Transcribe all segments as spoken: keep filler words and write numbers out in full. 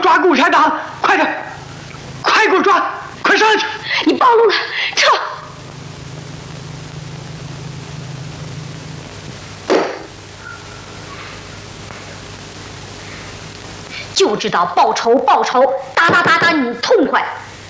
抓共产党！快点，快给我抓！快上去！ 你暴露了，撤！就知道报仇报仇，打打打打你痛快。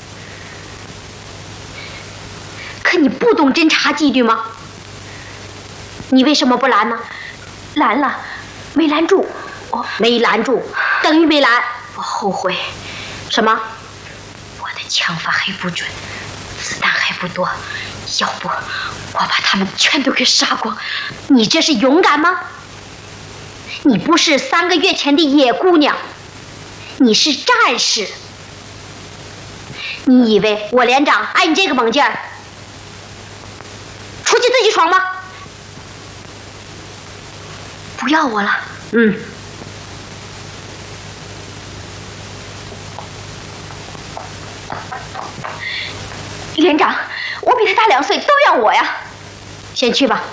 可你不懂侦察纪律吗？你为什么不拦呢？拦了，没拦住。哦，没拦住，等于没拦。我后悔。什么？我的枪法还不准，子弹还不多，要不我把他们全都给杀光。你这是勇敢吗？你不是三个月前的野姑娘，你是战士。你以为我连长爱你这个猛劲儿？出去自己闯吗？不要我了。嗯。连长，我比他大两岁，都要我呀。先去吧。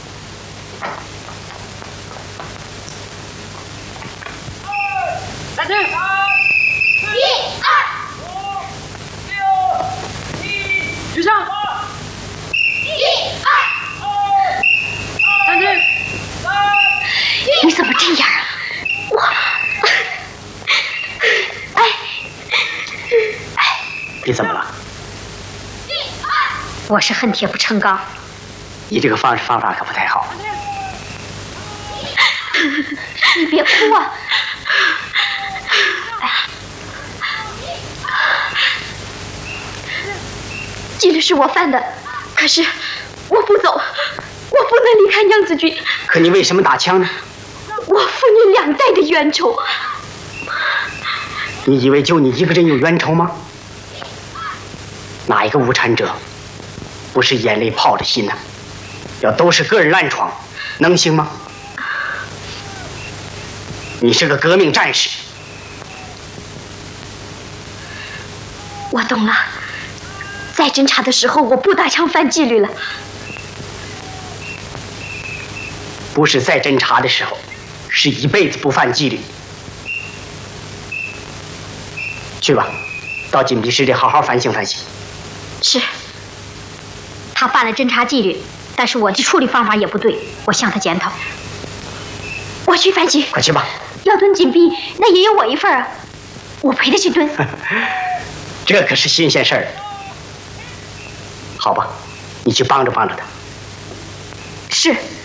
来听。一二五六七，举上。一二三听。 你怎么这样啊？我，哎，哎， 你怎么了？ 我是恨铁不成钢。 你这个方式方法可不太好。 你别哭啊！纪律是我犯的，可是我不走，我不能离开娘子军。 可你为什么打枪呢？ 我父女两代的冤仇。 你以为就你一个人有冤仇吗？哪一个无产者不是眼泪泡着心呢？要都是个人乱闯，能行吗？你是个革命战士。 我懂了，在侦察的时候我不打枪犯纪律了。 不是在侦察的时候，是一辈子不犯纪律。去吧，到紧逼室里好好反省反省。 是。他犯了侦察纪律，但是我的处理方法也不对，我向他检讨。我去反省。 快去吧。 要蹲紧逼，那也有我一份啊，我陪他去蹲。 这可是新鲜事儿。好吧，你去帮着帮着他。 是。